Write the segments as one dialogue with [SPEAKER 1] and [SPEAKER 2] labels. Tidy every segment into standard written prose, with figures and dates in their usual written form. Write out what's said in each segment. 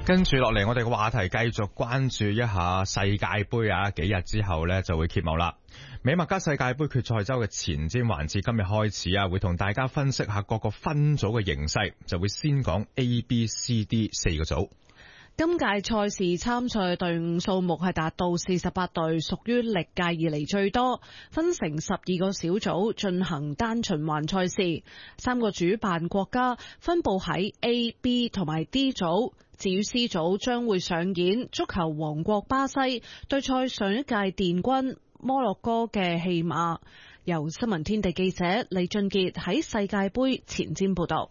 [SPEAKER 1] 跟住落嚟，我哋嘅話題繼續關注一下世界盃啊！幾日之後呢就會揭幕啦。美墨加世界盃決賽周嘅前瞻環節今日開始啊，會同大家分析下各個分組嘅形勢，就會先講 A、B、C、D 4個組。
[SPEAKER 2] 今屆賽事參賽隊伍數目係達到48隊，屬於歷屆以嚟最多，分成12個小組進行單循環賽事。3個主辦國家分佈喺 A、B 同埋 D 組。至於 C 組將會上演足球王國巴西對賽上一屆殿軍摩洛哥嘅戲碼。由新聞天地記者李俊傑喺世界盃前瞻報道。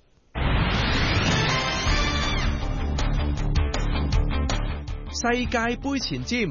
[SPEAKER 3] 世界盃前瞻，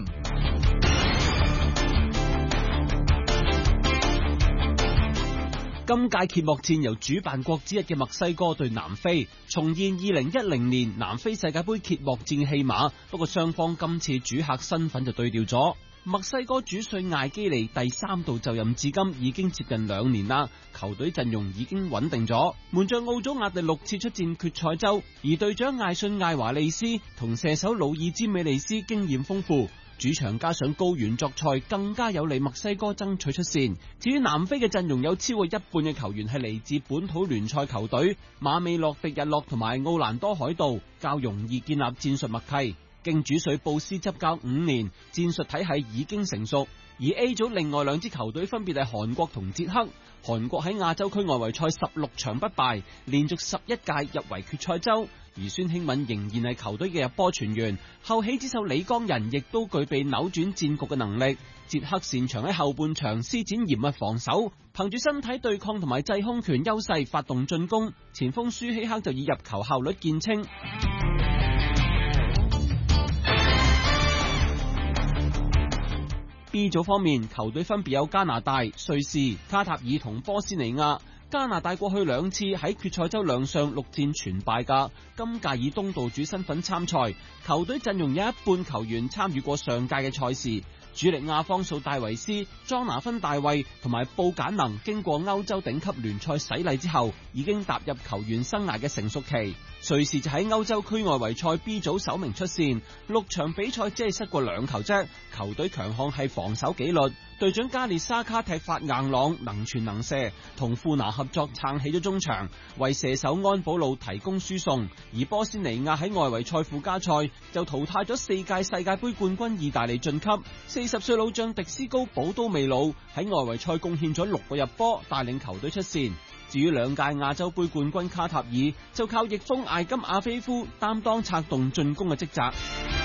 [SPEAKER 3] 今屆揭幕戰由主辦國之一嘅墨西哥對南非，重現2010年南非世界盃揭幕戰嘅戲碼，不過雙方今次主客身份就對調咗。墨西哥主帥艾基尼第3度就任至今已經接近2年啦，球隊陣容已經穩定咗。門將奧祖亞第6次出戰決賽周，而隊長艾信艾華利斯同射手魯爾詹美利斯經驗豐富，主場加上高原作賽更加有利墨西哥爭取出線。至於南非嘅陣容有超過一半嘅球員係嚟自本土聯賽球隊，馬美洛迪日落同埋奧蘭多海盜較容易建立戰術默契。經主帥布斯執教5年，戰術體系已經成熟。而 A 組另外2支球隊分別係韓國同捷克。韓國喺亞洲區外圍賽16場不敗，連續11屆入圍決賽周。而孫興敏仍然係球隊嘅入波傳員，後起之秀李江仁亦都具備扭轉戰局嘅能力。捷克擅長喺後半場施展嚴密防守，憑住身體對抗同埋制空權優勢發動進攻，前鋒舒希克就以入球效率見稱。B 組方面，球隊分別有加拿大、瑞士、卡塔爾同波斯尼亞。加拿大過去2次喺決賽周亮相6戰全敗㗎，今屆以東道主身份參賽，球隊陣容有一半球員參與過上屆嘅賽事。主力亞方素戴維斯、莊拿芬大衛同埋布簡能經過歐洲頂級聯賽洗禮之後，已經踏入球員生涯嘅成熟期。瑞士就喺歐洲區外圍賽 B 組首名出線，6場比賽只係失過2球啫。球隊強項係防守紀律，隊長加列沙卡踢法硬朗，能傳能射，同庫拿合作撐起咗中場，為射手安保路提供輸送。而波斯尼亞喺外圍賽附加賽就淘汰咗4屆世界盃冠軍意大利晉級。40歲老將迪斯高寶都未老，喺外圍賽貢獻咗6個入波，帶領球隊出線。至於2屆亞洲盃冠軍卡塔爾，就靠翼鋒艾金阿菲夫擔當策動進攻嘅職責。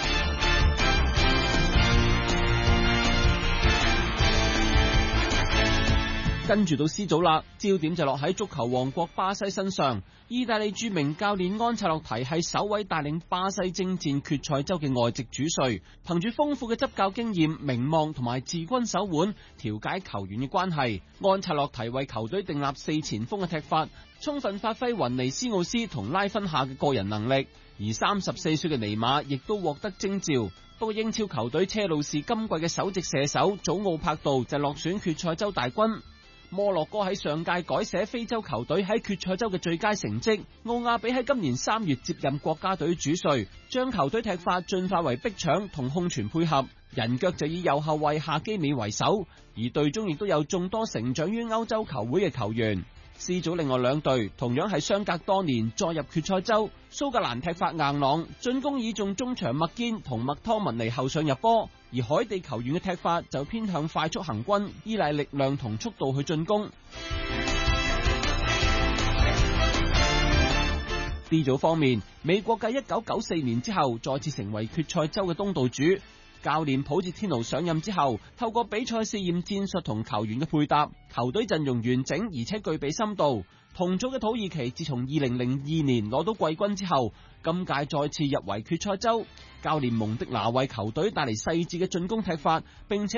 [SPEAKER 3] 跟住到 C 組啦，焦點就落喺足球王國巴西身上。意大利著名教練安察洛提係首位帶領巴西征戰決賽周嘅外籍主帥，憑住豐富嘅執教經驗、名望同埋治軍手腕，調解球員嘅關係。安察洛提為球隊訂立4前鋒嘅踢法，充分發揮雲尼斯奧斯同拉芬夏嘅個人能力。而34歲嘅尼馬亦都獲得徵召。不過英超球隊車路士今季嘅首席射手祖奧柏度就落選決賽周大軍。摩洛哥喺上屆改寫非洲球隊喺決賽周嘅最佳成績，奧亞比喺今年3月接任國家隊主帥，將球隊踢法進化為逼搶同控傳配合，人腳就以右後衛夏基美為首，而隊中亦都有眾多成長於歐洲球會嘅球員。C 組另外2隊同樣係相隔多年再入決賽周，蘇格蘭踢法硬朗，進攻倚重中場麥堅同麥湯文尼後上入波，而海地球員嘅踢法就偏向快速行軍，依賴力量同速度去進攻。D 組方面，美國繼1994年之後再次成為決賽周嘅東道主。教練普捷天奴上任之後，透過比賽試驗戰術同球員嘅配搭，球隊陣容完整而且具備深度。同組嘅土耳其自從2002年攞到季軍之後，今屆再次入圍決賽周。教練蒙迪拿為球隊帶嚟細緻嘅進攻踢法，並且